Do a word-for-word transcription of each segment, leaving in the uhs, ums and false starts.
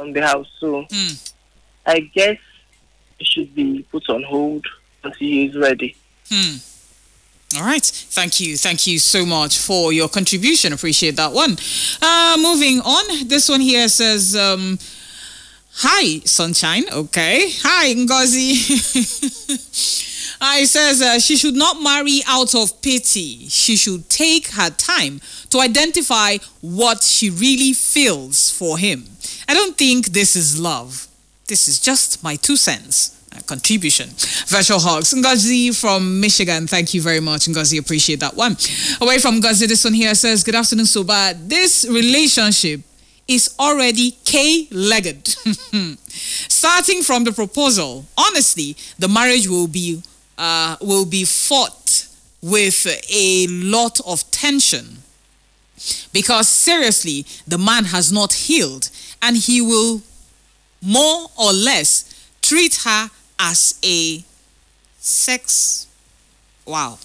on the house. So Mm. I guess it should be put on hold until he is ready. Hmm. All right. Thank you. Thank you so much for your contribution. Appreciate that one. Uh, moving on. This one here says, um, hi, Sunshine. Okay. Hi, Ngozi. Uh, it says uh, she should not marry out of pity. She should take her time to identify what she really feels for him. I don't think this is love. This is just my two cents. Uh, contribution. Virtual hugs. Ngozi from Michigan. Thank you very much, Ngozi. Appreciate that one. Away from Ngozi, this one here says, good afternoon, Soba. This relationship is already K-legged. Starting from the proposal, honestly, the marriage will be uh, will be fought with a lot of tension. Because seriously, the man has not healed, and he will more or less treat her as a sex, wow,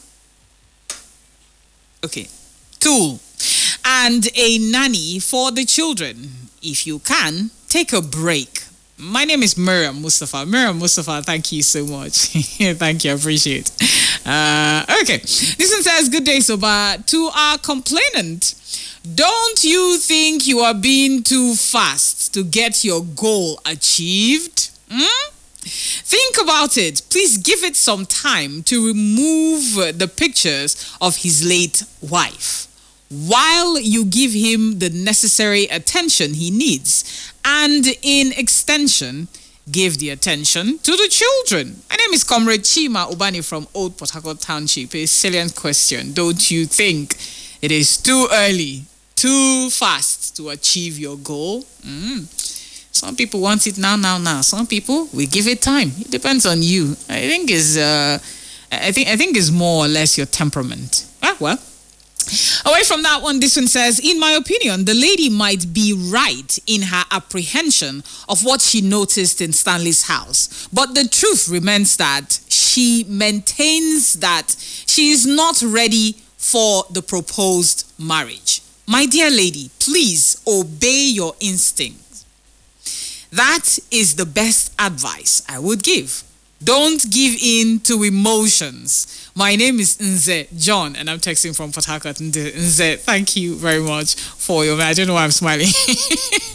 okay, tool, and a nanny for the children. If you can, take a break. My name is Miriam Mustafa. Miriam Mustafa, thank you so much. Thank you, I appreciate. Uh, okay, this one says, good day, Soba. To our complainant, don't you think you are being too fast to get your goal achieved? Hmm? Think about it. Please give it some time to remove the pictures of his late wife while you give him the necessary attention he needs. And in extension, give the attention to the children. My name is Comrade Chima Ubani from Old Port Harcourt Township. A salient question. Don't you think it is too early, too fast to achieve your goal? Mm. Some people want it now, now, now. Some people, we give it time. It depends on you. I think is, uh, I think, I think is more or less your temperament. Ah, well. Away from that one, this one says, in my opinion, the lady might be right in her apprehension of what she noticed in Stanley's house. But the truth remains that she maintains that she is not ready for the proposed marriage. My dear lady, please obey your instincts. That is the best advice I would give. Don't give in to emotions. My name is Nze John, and I'm texting from Port Harcourt. Nze, thank you very much for your... I don't know why I'm smiling.